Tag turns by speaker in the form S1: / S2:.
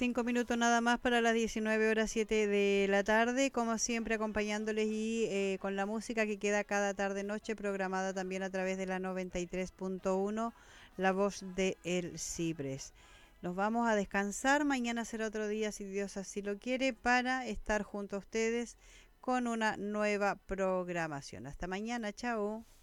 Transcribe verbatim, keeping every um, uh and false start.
S1: cinco minutos nada más para las diecinueve horas siete de la tarde, como siempre acompañándoles y eh, con la música que queda cada tarde-noche programada también a través de la noventa y tres punto uno, La Voz de El Cipres. Nos vamos a descansar, mañana será otro día si Dios así lo quiere para estar junto a ustedes con una nueva programación. Hasta mañana, chao.